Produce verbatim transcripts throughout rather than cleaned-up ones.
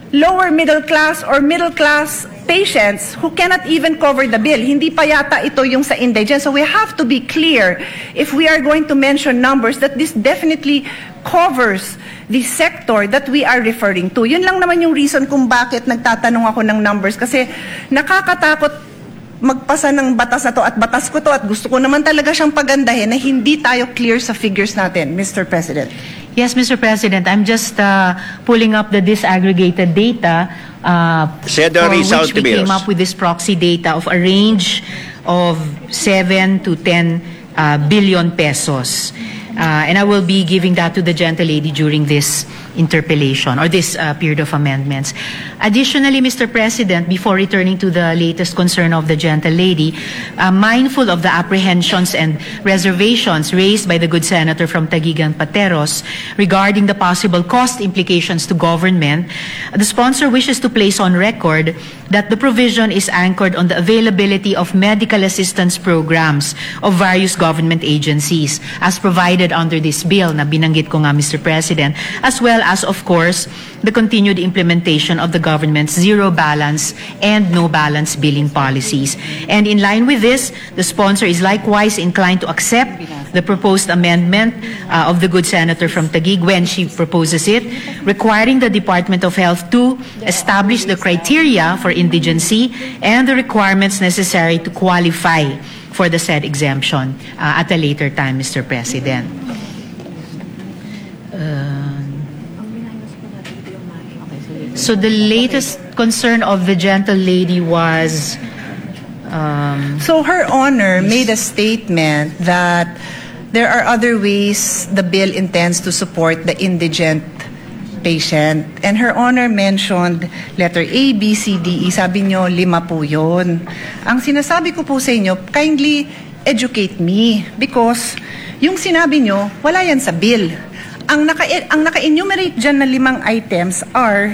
lower middle class or middle class patients who cannot even cover the bill. Hindi pa yata ito yung sa indigent. So we have to be clear if we are going to mention numbers that this definitely covers the sector that we are referring to. Yun lang naman yung reason kung bakit nagtatanong ako ng numbers, kasi nakakatakot magpasa ng batas na to at batas ko to at gusto ko naman talaga siyang pagandahin na hindi tayo clear sa figures natin, Mister President. Yes, Mister President, I'm just uh, pulling up the disaggregated data uh, for which we came up with this proxy data of a range of seven to ten uh, billion pesos. Uh, and I will be giving that to the gentlelady during this interpellation or this uh, period of amendments. Additionally, Mister President, before returning to the latest concern of the gentlelady, uh, mindful of the apprehensions and reservations raised by the good senator from Taguig Pateros regarding the possible cost implications to government, the sponsor wishes to place on record that the provision is anchored on the availability of medical assistance programs of various government agencies as provided under this bill na binanggit ko nga, Mister President, as well as, of course, the continued implementation of the government's zero balance and no balance billing policies. And in line with this, the sponsor is likewise inclined to accept the proposed amendment uh, of the good senator from Taguig when she proposes it, requiring the Department of Health to establish the criteria for indigency and the requirements necessary to qualify for the said exemption uh, at a later time, Mister President. Uh, so the latest concern of the gentlelady was... Um, so Her Honor made a statement that there are other ways the bill intends to support the indigent patient. And Her Honor mentioned letter A, B, C, D, E. Sabi nyo, lima po yun. Ang sinasabi ko po sa inyo, kindly educate me because yung sinabi nyo, wala yan sa bill. Ang naka, ang naka-enumerate dyan na limang items are,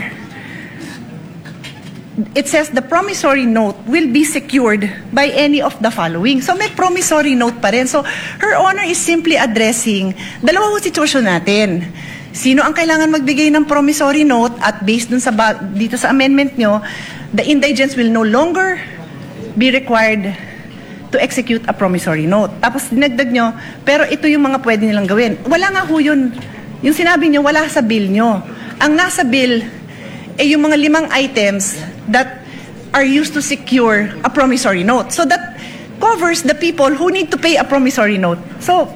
it says the promissory note will be secured by any of the following. So may promissory note pa rin. So Her Honor is simply addressing dalawang sitwasyon natin. Sino ang kailangan magbigay ng promissory note at based dun sa dito sa amendment nyo, the indigents will no longer be required to execute a promissory note. Tapos dinagdag nyo, pero ito yung mga pwede nilang gawin. Wala nga ho yun. Yung sinabi nyo, wala sa bill nyo. Ang nasa bill ay yung mga limang items that are used to secure a promissory note. So that covers the people who need to pay a promissory note. So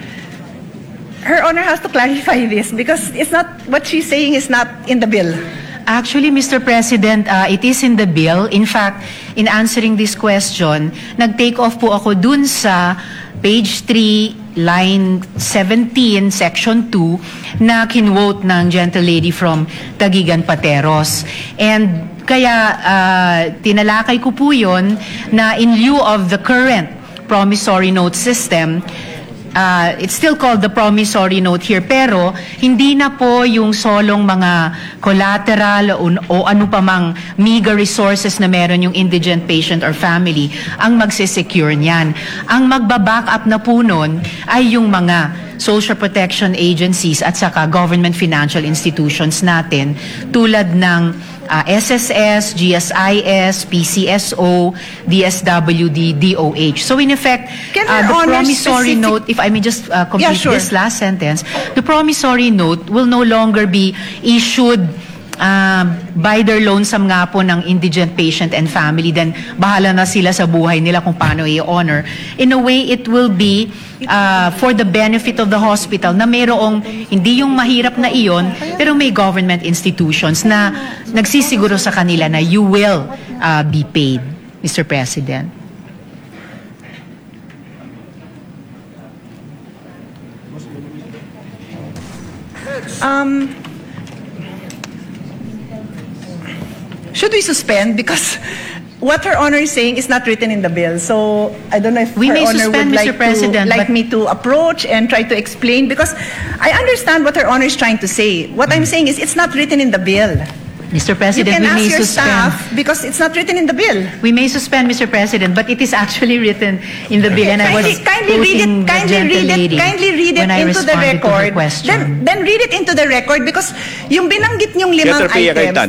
Her Honor has to clarify this because it's not, what she's saying is not in the bill. Actually, Mister President, uh, it is in the bill. In fact, in answering this question, nag-take off po ako dun sa page three, line seventeen, section two, na kinwote ng gentlelady from Taguig Pateros. And kaya uh, tinalakay ko po yun na in lieu of the current promissory note system, Uh, it's still called the promissory note here, pero hindi na po yung solong mga collateral o, o ano pa mang meager resources na meron yung indigent patient or family ang magsisecure niyan. Ang magbaback up na po nun ay yung mga social protection agencies at saka government financial institutions natin tulad ng uh, S S S, G S I S, P C S O, D S W D, D O H. So in effect, uh, the promissory note, if I may just uh, complete yeah, sure. this last sentence, the promissory note will no longer be issued Uh, by their lonesome nga po ng indigent patient and family, then bahala na sila sa buhay nila kung paano i-honor. In a way, it will be uh, for the benefit of the hospital na mayroong, hindi yung mahirap na iyon, pero may government institutions na nagsisiguro sa kanila na you will uh, be paid, Mister President. Um... Should we suspend? Because what Her Honor is saying is not written in the bill. So I don't know if we Her may Honor suspend, would Mister like, President, to, like me to approach and try to explain. Because I understand what Her Honor is trying to say. What I'm saying is it's not written in the bill. Mister President, you can we ask may your suspend. Staff because it's not written in the bill. We may suspend, Mister President, but it is actually written in the bill, and I was kindly read it. Kindly read it. Kindly read it into the record. Then, then read it into the record because yung binanggit yung limang items.